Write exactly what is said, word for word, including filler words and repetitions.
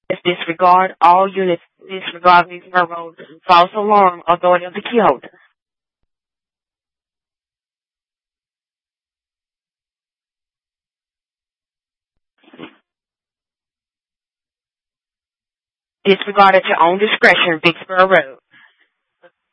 Disregard all units. Disregard Vicksburg Road. False alarm. Authority of the key holder. Disregard at your own discretion. Vicksburg Road.